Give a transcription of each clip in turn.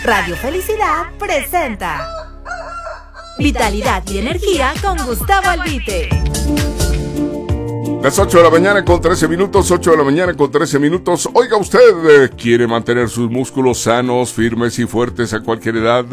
Radio Felicidad presenta Vitalidad y Energía con Gustavo Albite. Las 8 de la mañana con 13 minutos, 8 de la mañana con 13 minutos. Oiga usted, ¿quiere mantener sus músculos sanos, firmes y fuertes a cualquier edad?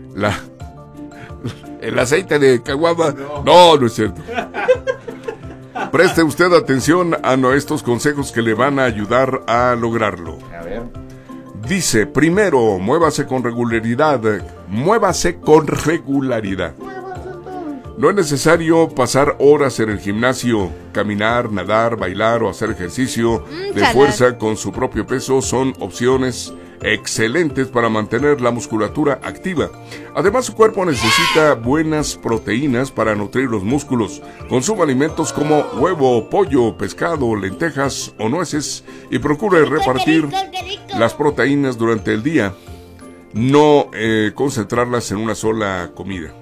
El aceite de caguama. No es cierto. Preste usted atención a estos consejos que le van a ayudar a lograrlo. A ver. Dice, primero, muévase con regularidad. Muévase con regularidad. No es necesario pasar horas en el gimnasio. Caminar, nadar, bailar o hacer ejercicio de fuerza con su propio peso son opciones excelentes para mantener la musculatura activa. Además, su cuerpo necesita buenas proteínas para nutrir los músculos. Consuma alimentos como huevo, pollo, pescado, lentejas o nueces y procure repartir las proteínas durante el día, no concentrarlas en una sola comida.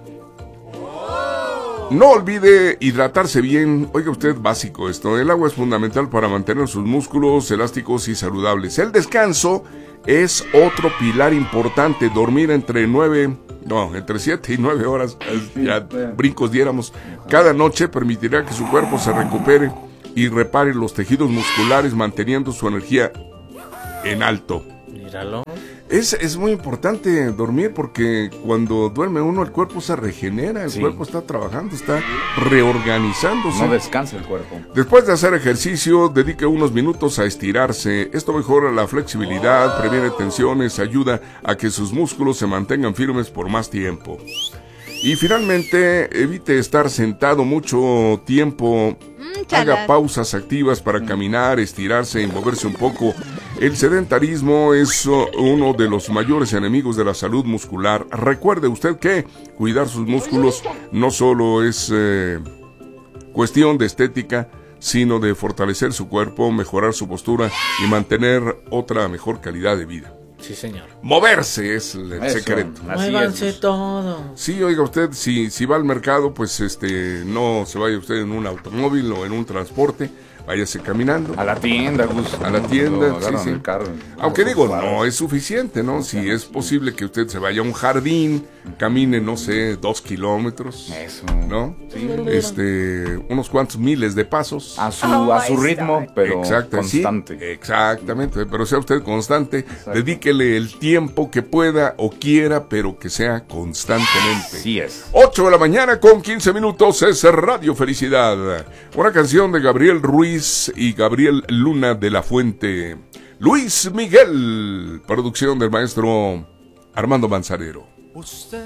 No olvide hidratarse bien. Oiga usted, básico esto. El agua es fundamental para mantener sus músculos elásticos y saludables. El descanso es otro pilar importante. Dormir entre 7 y 9 horas, ya brincos diéramos, cada noche permitirá que su cuerpo se recupere y repare los tejidos musculares, manteniendo su energía en alto. Míralo. Es muy importante dormir porque cuando duerme uno el cuerpo se regenera, el cuerpo está trabajando, está reorganizándose. No descansa el cuerpo. Después de hacer ejercicio, dedique unos minutos a estirarse. Esto mejora la flexibilidad, previene tensiones, ayuda a que sus músculos se mantengan firmes por más tiempo. Y finalmente, evite estar sentado mucho tiempo. Haga pausas activas para caminar, estirarse y moverse un poco. El sedentarismo es uno de los mayores enemigos de la salud muscular. Recuerde usted que cuidar sus músculos no solo es cuestión de estética, sino de fortalecer su cuerpo, mejorar su postura y mantener otra mejor calidad de vida. Sí, señor. Moverse es el secreto. Muévanse todo. Sí, oiga usted, si va al mercado, pues no se vaya usted en un automóvil o en un transporte, váyase caminando. A la tienda, Gus. A la tienda, sí. El carro, aunque digo, no es suficiente, ¿no? Si es posible que usted se vaya a un jardín, camine, no sé, 2 kilómetros. Eso. ¿No? Sí. Unos cuantos miles de pasos. A su ritmo, pero constante. Sí, exactamente, pero sea usted constante. Exacto. Dedíquele el tiempo que pueda o quiera, pero que sea constantemente. Así es. 8 de la mañana con 15 minutos es Radio Felicidad. Una canción de Gabriel Ruiz y Gabriel Luna de la Fuente. Luis Miguel, producción del maestro Armando Manzanero. Usted